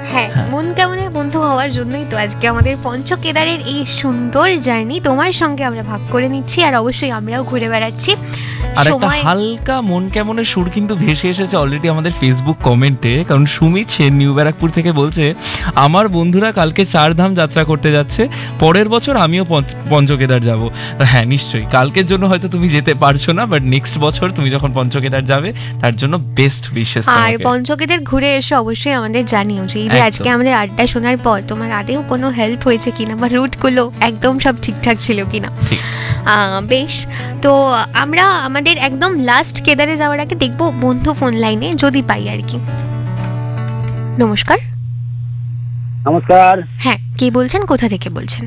হ্যাঁ, মন কেমনের বন্ধু হওয়ার জন্যই তো আজকে আমাদের পঞ্চকেদারের এই সুন্দর জার্নি তোমার সঙ্গে আমরা ভাগ করে নিচ্ছি, আর অবশ্যই আমরাও ঘুরে বেড়াচ্ছি। আর একটা হালকা মন কেমনের সুর কিন্তু ভেসে এসেছে অলরেডি আমাদের ফেসবুক কমেন্টে, কারণ সুমিত সেন নিউ ব্যারাকপুর থেকে বলছে, আমার বন্ধুরা কালকে 4 ধাম যাত্রা করতে যাচ্ছে, পরের বছর আমিও পঞ্চকেদার যাব। হ্যাঁ, নিশ্চয়ই কালকের জন্য হয়তো তুমি যেতে পারছো না, বাট নেক্সট বছর তুমি যখন পঞ্চকেদার যাবে তার জন্য বেস্ট উইশেস। আর পঞ্চকেদার ঘুরে এসে অবশ্যই আমাদের জানিও যে এই যে আজকে আমাদের আড্ডা শোনার পর তোমার আদেও কোনো হেল্প হয়েছে কিনা, বা রুটগুলো একদম সব ঠিকঠাক ছিল কিনা। বেশ, তো আমরা আমাদের একদম লাস্ট কেদারে যাওয়ার আগে দেখবো বন্ধু ফোন লাইনে যদি পাই আর কি। নমস্কার। নমস্কার। হ্যাঁ, কে বলছেন, কোথা থেকে বলছেন?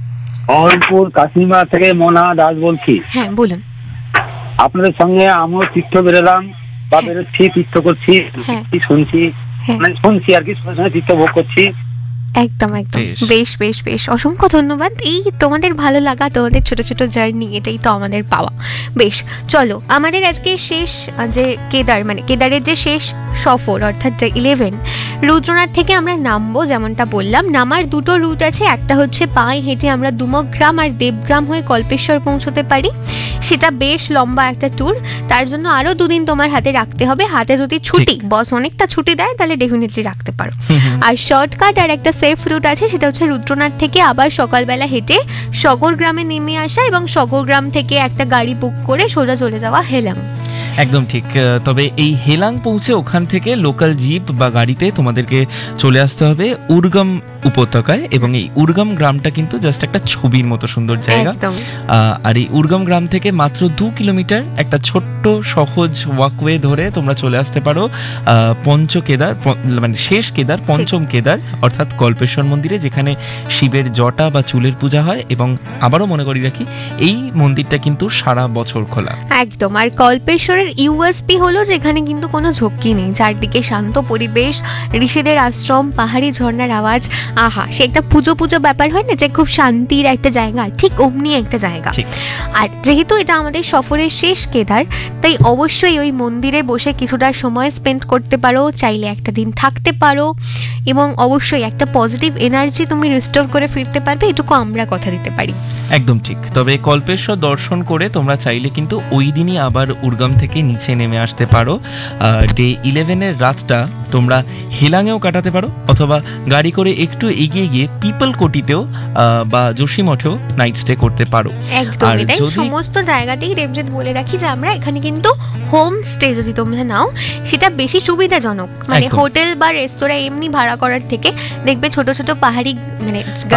অরণপুর কাশিমা থেকে মোনা দাস বলছি। হ্যাঁ, বলুন। আপনাদের সঙ্গে আমিও তীর্থ বেরোলাম বা বেরোচ্ছি, তীর্থ করছি, শুনছি, মানে শুনছি আর কি, শুনে তীর্থ ভোগ করছি। একদম একদম, বেশ বেশ বেশ, অসংখ্য ধন্যবাদ। এই তোমাদের ভালো লাগা, তোমাদের ছোট ছোট জার্নি, এটাই তো আমাদের পাওয়া। বেশ, চলো আমাদের আজকে শেষ যে কেদার, মানে কেদারের যে শেষ সফর অর্থাৎ 11 রুদ্রনাথ থেকে আমরা নামবো। যেমনটা বললাম, নামার দুটো রুট আছে, একটা হচ্ছে পায়ে হেঁটে আমরা দুমগ্রাম আর দেবগ্রাম হয়ে কল্পেশ্বর পৌঁছতে পারি, সেটা বেশ লম্বা একটা ট্যুর। তার জন্য আরো 2 দিন তোমার হাতে রাখতে হবে। হাতে যদি ছুটি, বস অনেকটা ছুটি দেয়, তাহলে ডেফিনেটলি রাখতে পারো। আর শর্টকাট আর একটা সেফ রুট আছে, সেটা হচ্ছে রুদ্রনাথ থেকে আবার সকালবেলা হেঁটে সগর গ্রামে নেমে আসা এবং সগর গ্রাম থেকে একটা গাড়ি বুক করে সোজা চলে যাওয়া হেলাং। একদম ঠিক। তবে এই হেলাং পৌঁছে ওখান থেকে লোকাল জিপ বা গাড়িতে তোমাদেরকে চলে আসতে হবে উর্গম উপত্যকায়, এবং এই উর্গম গ্রামটা কিন্তু জাস্ট একটা ছবির মতো সুন্দর জায়গা। আর এই উর্গম গ্রাম থেকে মাত্র 2 কিলোমিটার একটা ছোট্ট সহজ ওয়াকওয়ে ধরে তোমরা চলে আসতে পারো পঞ্চকেদার, মানে শেষ কেদার, পঞ্চম কেদার অর্থাৎ কল্পেশ্বর মন্দিরে, যেখানে শিবের জটা বা চুলের পূজা হয়। এবং আবারও মনে করি রাখি, এই মন্দিরটা কিন্তু সারা বছর খোলা। একদম। আর কল্পেশ্বরের ইউএসপি হলো যেখানে কিন্তু কোনো ঝক্কি নেই, চারদিকে শান্ত পরিবেশ, ঋষিদের আশ্রম, পাহাড়ি ঝর্ণার আওয়াজ। আহা, সে একটা পুজো পুজো ব্যাপার হয় না, যে খুব শান্তির একটা জায়গা, ঠিক অমনি একটা জায়গা। আর যেহেতু এটা আমাদের সফরের শেষ কেদার, তাই অবশ্যই ওই মন্দিরে বসে কিছুটা সময় স্পেন্ড করতে পারো, চাইলে একটা দিন থাকতে পারো, এবং অবশ্যই একটা পজিটিভ এনার্জি তুমি রিস্টোর করে ফিরতে পারবে, এটুকু আমরা কথা দিতে পারি। একদম ঠিক। তবে কল্পেশ্বর দর্শন করে তোমরা চাইলে কিন্তু ওই দিনই আবার উর্গম থেকে নিচে নেমে আসতে পারো। ডে 11 রাতটা তোমরা হেলাঙেও কাটাতে পারো, অথবা গাড়ি করে একটু এগিয়ে গিয়ে পিপল কোটিতেও বা যোশী মঠেও নাইট স্টে করতে পারো। একদম, এটাই সমস্ত জায়গাতেই দেবজিৎ বলে রাখি যে আমরা এখানে কিন্তু হোম স্টে যদি তোমরা নাও, সেটা বেশি সুবিধাজনক। মানে হোটেল বা রেস্তোরাঁ এমনি ভাড়া করার থেকে দেখবে ছোট ছোট পাহাড়ি, মানে